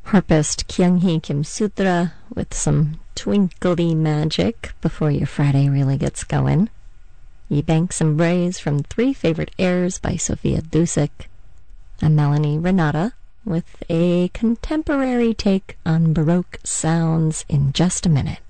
Harpist Kyung-hee Kim Sutra with some twinkly magic before your Friday really gets going. Ye Banks and Brays from Three Favorite Airs by Sophia Dusick. I'm Melanie Renata with a contemporary take on Baroque sounds in just a minute.